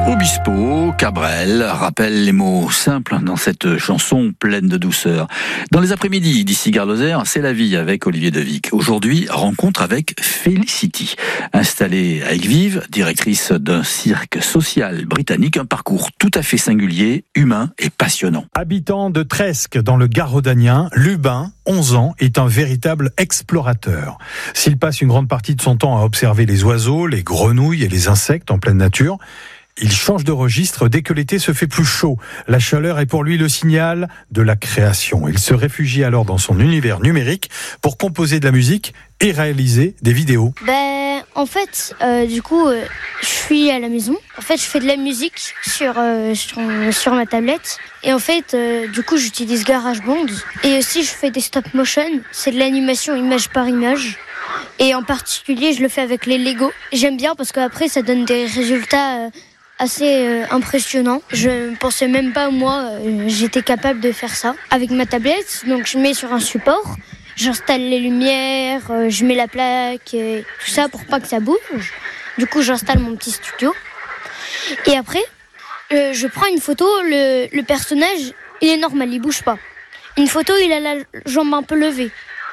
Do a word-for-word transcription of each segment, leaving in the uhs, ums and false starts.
Obispo, Cabrel rappellent les mots simples dans cette chanson pleine de douceur. Dans les après-midi d'ici Gare Lozère, c'est la vie avec Olivier Devic. Aujourd'hui, rencontre avec Felicity. Installée à Aigues-Vives, directrice d'un cirque social britannique, un parcours tout à fait singulier, humain et passionnant. Habitant de Tresques dans le Gard-Rhodanien, Lubin, onze ans, est un véritable explorateur. S'il passe une grande partie de son temps à observer les oiseaux, les grenouilles et les insectes en pleine nature, il change de registre dès que l'été se fait plus chaud. La chaleur est pour lui le signal de la création. Il se réfugie alors dans son univers numérique pour composer de la musique et réaliser des vidéos. Ben, en fait, euh, du coup, euh, je suis à la maison. En fait, je fais de la musique sur, euh, sur, sur ma tablette. Et en fait, euh, du coup, j'utilise GarageBand. Et aussi, je fais des stop motion. C'est de l'animation image par image. Et en particulier, je le fais avec les Lego. J'aime bien parce qu'après, ça donne des résultats euh, assez euh, impressionnant. Je ne pensais même pas, moi, euh, j'étais capable de faire ça avec ma tablette. Donc je mets sur un support, j'installe les lumières, euh, je mets la plaque, et tout ça pour pas que ça bouge. Du coup, j'installe mon petit studio. Et après, euh, je prends une photo, le, le personnage, il est normal, il bouge pas. Une photo, il a la jambe un peu levée.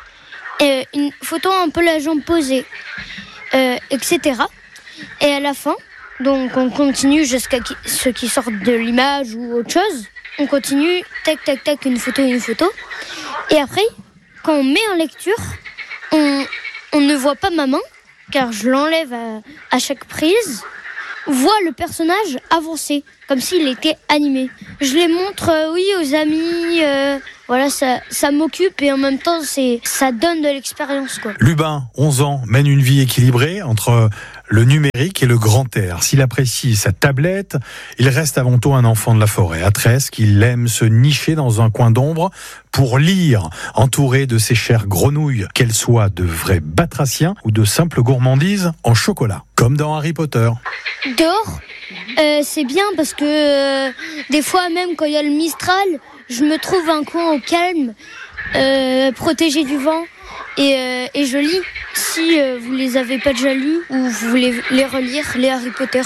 Et une photo, un peu la jambe posée, euh, et cetera. Et à la fin, donc on continue jusqu'à ce qui sorte de l'image ou autre chose. On continue, tac, tac, tac, une photo, une photo. Et après, quand on met en lecture, on, on ne voit pas ma main, car je l'enlève à, à chaque prise. On voit le personnage avancer, comme s'il était animé. Je les montre, euh, oui, aux amis. Euh, voilà, ça, ça m'occupe et en même temps, c'est, ça donne de l'expérience, quoi. Lubin, onze ans, mène une vie équilibrée entre le numérique et le grand air. S'il apprécie sa tablette, il reste avant tout un enfant de la forêt. À Tresques, il aime se nicher dans un coin d'ombre pour lire, entouré de ses chères grenouilles, qu'elles soient de vrais batraciens ou de simples gourmandises en chocolat, comme dans Harry Potter. Dehors, euh, c'est bien parce que euh, des fois, même quand il y a le Mistral, je me trouve un coin au calme, euh, protégé du vent, et, euh, et je lis. Si euh, vous les avez pas déjà lus ou vous voulez les relire, les Harry Potter,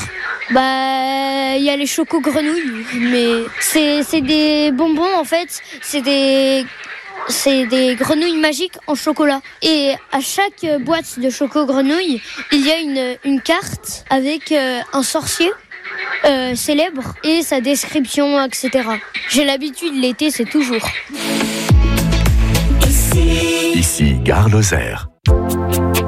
bah il y a les choco grenouilles, mais c'est c'est des bonbons en fait, c'est des c'est des grenouilles magiques en chocolat. Et à chaque boîte de choco grenouilles, il y a une une carte avec euh, un sorcier euh, célèbre et sa description, et cetera. J'ai l'habitude, l'été, c'est toujours. Ici, Gare Lozère.